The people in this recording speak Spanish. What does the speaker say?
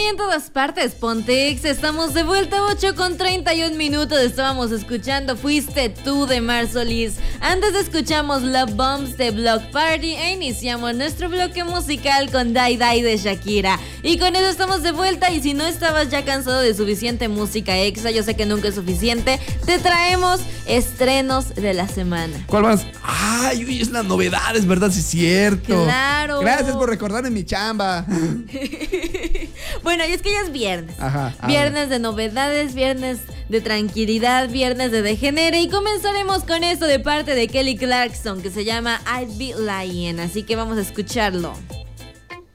en todas partes, Pontex. Estamos de vuelta, 8:31. Estábamos escuchando Fuiste Tú de Mar Solís. Antes escuchamos Love Bombs de Block Party e iniciamos nuestro bloque musical con Die Die de Shakira. Y con eso estamos de vuelta, y si no estabas ya cansado de suficiente música extra, yo sé que nunca es suficiente, te traemos estrenos de la semana. ¿Cuál más? Ay, uy, es las novedades, ¿verdad? Sí, es cierto. Claro. Gracias por recordarme mi chamba. Bueno, y es que ya es viernes. Ajá. Viernes de novedades, viernes de tranquilidad, viernes de degenere. Y comenzaremos con esto de parte de Kelly Clarkson, que se llama I'd Be Lying. Así que vamos a escucharlo.